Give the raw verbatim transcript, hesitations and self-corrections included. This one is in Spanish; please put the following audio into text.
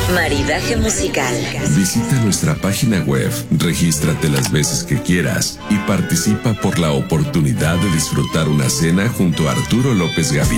Maridaje musical. Visita nuestra página web, regístrate las veces que quieras y participa por la oportunidad de disfrutar una cena junto a Arturo López Gaviria.